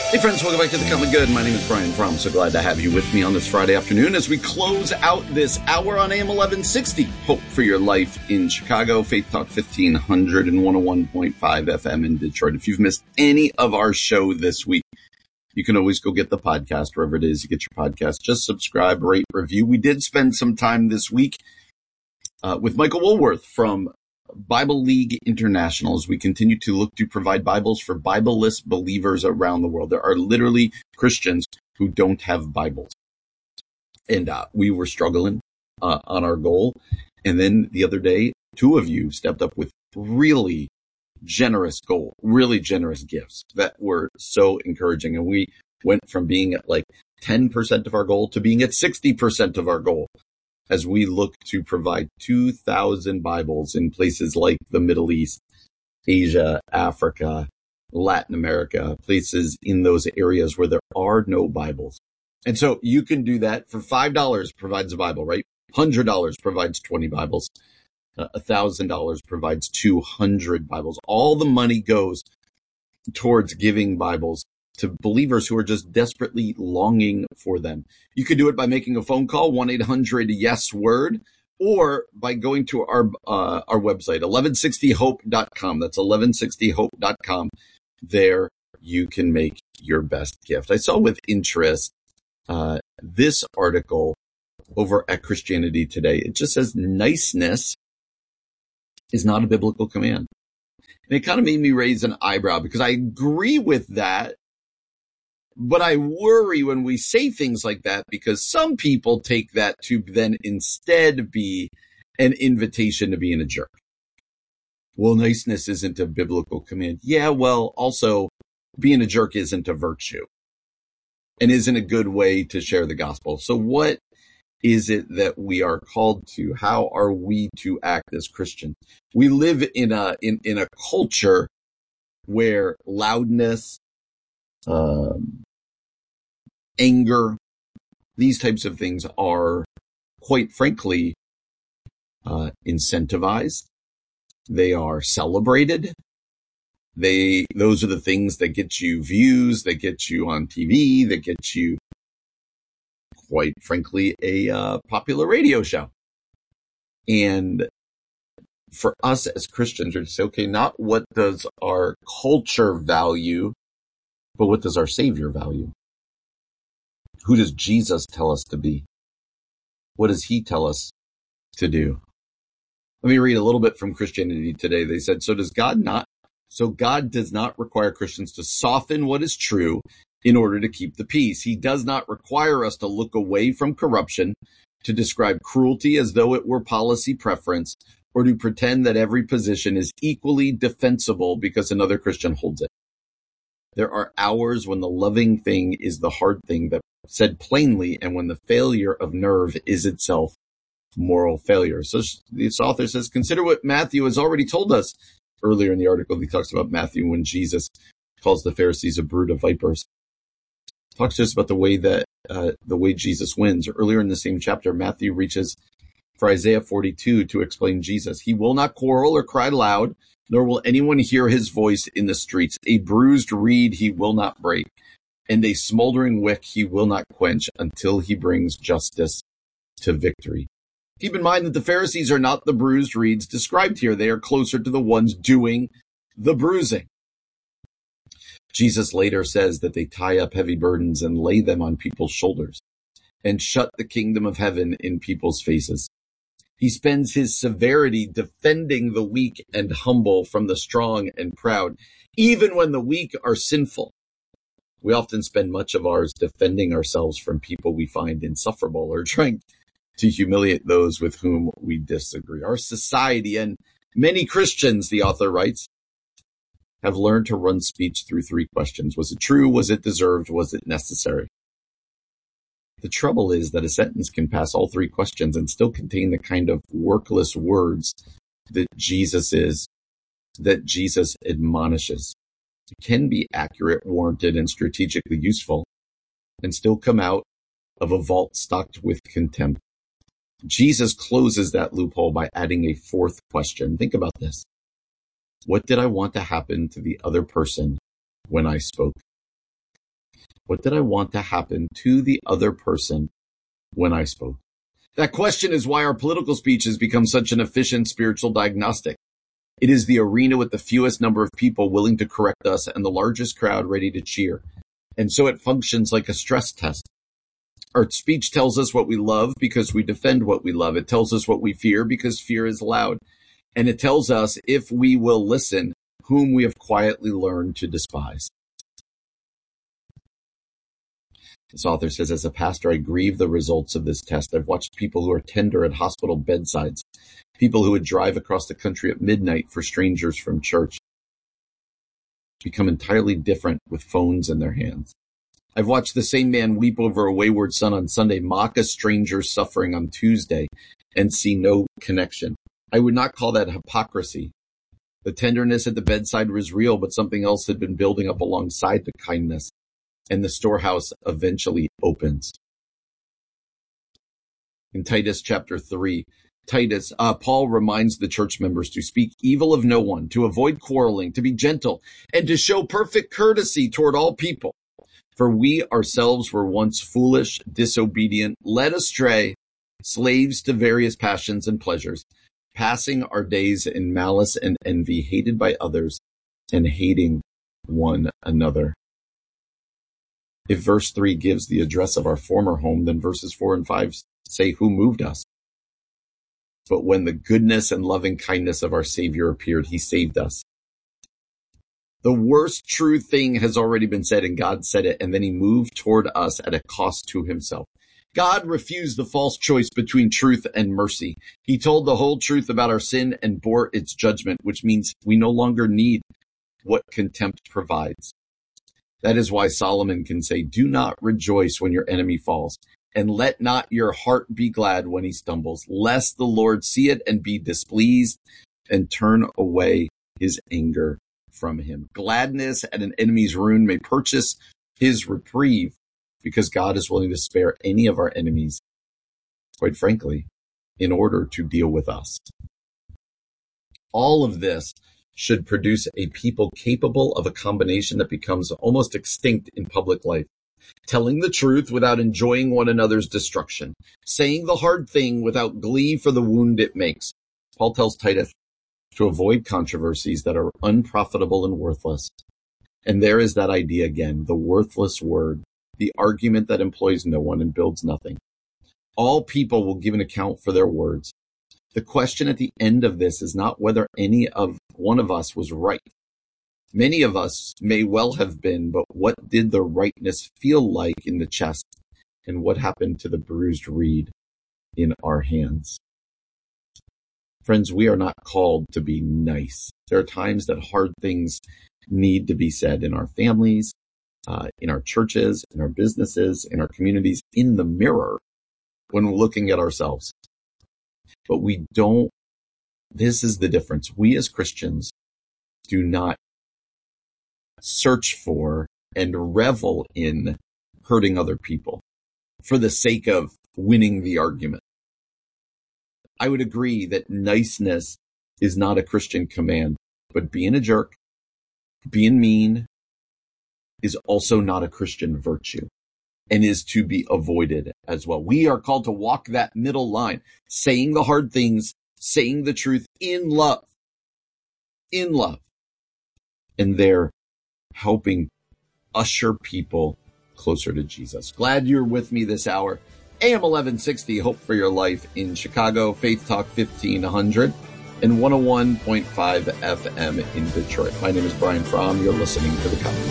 Hey friends, welcome back to The Common Good. My name is Brian Fromm. So glad to have you with me on this Friday afternoon as we close out this hour on AM 1160. Hope for your life in Chicago, Faith Talk 1500 and 101.5 FM in Detroit. If you've missed any of our show this week, you can always go get the podcast wherever it is you get your podcast. Just subscribe, rate, review. We did spend some time this week with Michael Woolworth from Bible League International as we continue to look to provide Bibles for Bible-less believers around the world. There are literally Christians who don't have Bibles. And we were struggling on our goal. And then the other day, two of you stepped up with really generous gifts that were so encouraging. And we went from being at like 10% of our goal to being at 60% of our goal, as we look to provide 2,000 Bibles in places like the Middle East, Asia, Africa, Latin America, places in those areas where there are no Bibles. And so you can do that for $5 provides a Bible, right? $100 provides 20 Bibles. $1,000 provides 200 Bibles. All the money goes towards giving Bibles to believers who are just desperately longing for them. You could do it by making a phone call, 1-800-YES-WORD, or by going to our website, 1160hope.com. That's 1160hope.com. There you can make your best gift. I saw with interest this article over at Christianity Today. It just says niceness is not a biblical command. And it kind of made me raise an eyebrow because I agree with that. But I worry when we say things like that because some people take that to then instead be an invitation to being a jerk. Well, niceness isn't a biblical command. Yeah, well, also being a jerk isn't a virtue and isn't a good way to share the gospel. So what is it that we are called to? How are we to act as Christians? We live in a culture where loudness, anger, these types of things are, quite frankly, incentivized. They are celebrated. Those are the things that get you views, that get you on TV, that get you, quite frankly, a popular radio show. And for us as Christians, we say, okay, not what does our culture value, but what does our Savior value? Who does Jesus tell us to be? What does he tell us to do? Let me read a little bit from Christianity Today. They said, so God does not require Christians to soften what is true in order to keep the peace. He does not require us to look away from corruption, to describe cruelty as though it were policy preference, or to pretend that every position is equally defensible because another Christian holds it. There are hours when the loving thing is the hard thing, that said plainly, and when the failure of nerve is itself moral failure. So this author says, consider what Matthew has already told us. Earlier in the article, he talks about Matthew when Jesus calls the Pharisees a brood of vipers. Talks to us about the way Jesus wins. Earlier in the same chapter, Matthew reaches for Isaiah 42 to explain Jesus. He will not quarrel or cry loud, nor will anyone hear his voice in the streets. A bruised reed he will not break, and a smoldering wick he will not quench until he brings justice to victory. Keep in mind that the Pharisees are not the bruised reeds described here. They are closer to the ones doing the bruising. Jesus later says that they tie up heavy burdens and lay them on people's shoulders and shut the kingdom of heaven in people's faces. He spends his severity defending the weak and humble from the strong and proud, even when the weak are sinful. We often spend much of ours defending ourselves from people we find insufferable or trying to humiliate those with whom we disagree. Our society and many Christians, the author writes, have learned to run speech through three questions. Was it true? Was it deserved? Was it necessary? The trouble is that a sentence can pass all three questions and still contain the kind of workless words that Jesus admonishes. It can be accurate, warranted, and strategically useful, and still come out of a vault stocked with contempt. Jesus closes that loophole by adding a fourth question. Think about this. What did I want to happen to the other person when I spoke? What did I want to happen to the other person when I spoke? That question is why our political speech has become such an efficient spiritual diagnostic. It is the arena with the fewest number of people willing to correct us and the largest crowd ready to cheer. And so it functions like a stress test. Our speech tells us what we love because we defend what we love. It tells us what we fear because fear is loud. And it tells us, if we will listen, whom we have quietly learned to despise. This author says, as a pastor, I grieve the results of this test. I've watched people who are tender at hospital bedsides, people who would drive across the country at midnight for strangers from church, become entirely different with phones in their hands. I've watched the same man weep over a wayward son on Sunday, mock a stranger's suffering on Tuesday, and see no connection. I would not call that hypocrisy. The tenderness at the bedside was real, but something else had been building up alongside the kindness, and the storehouse eventually opens. In Titus chapter 3, Paul reminds the church members to speak evil of no one, to avoid quarreling, to be gentle, and to show perfect courtesy toward all people. For we ourselves were once foolish, disobedient, led astray, slaves to various passions and pleasures, passing our days in malice and envy, hated by others, and hating one another. If verse 3 gives the address of our former home, then verses 4 and 5 say who moved us. But when the goodness and loving kindness of our Savior appeared, he saved us. The worst true thing has already been said, and God said it, and then he moved toward us at a cost to himself. God refused the false choice between truth and mercy. He told the whole truth about our sin and bore its judgment, which means we no longer need what contempt provides. That is why Solomon can say, do not rejoice when your enemy falls, and let not your heart be glad when he stumbles, lest the Lord see it and be displeased and turn away his anger from him. Gladness at an enemy's ruin may purchase his reprieve, because God is willing to spare any of our enemies, quite frankly, in order to deal with us. All of this should produce a people capable of a combination that becomes almost extinct in public life. Telling the truth without enjoying one another's destruction. Saying the hard thing without glee for the wound it makes. Paul tells Titus to avoid controversies that are unprofitable and worthless. And there is that idea again, the worthless word, the argument that employs no one and builds nothing. All people will give an account for their words. The question at the end of this is not whether any of one of us was right. Many of us may well have been, but what did the rightness feel like in the chest? And what happened to the bruised reed in our hands? Friends, we are not called to be nice. There are times that hard things need to be said in our families, in our churches, in our businesses, in our communities, in the mirror when we're looking at ourselves. But we don't, this is the difference. We as Christians do not search for and revel in hurting other people for the sake of winning the argument. I would agree that niceness is not a Christian command, but being a jerk, being mean is also not a Christian virtue and is to be avoided as well. We are called to walk that middle line, saying the hard things, saying the truth in love, and there helping usher people closer to Jesus. Glad you're with me this hour. AM 1160, Hope for Your Life in Chicago, Faith Talk 1500, and 101.5 FM in Detroit. My name is Brian Fromm. You're listening to The Cup.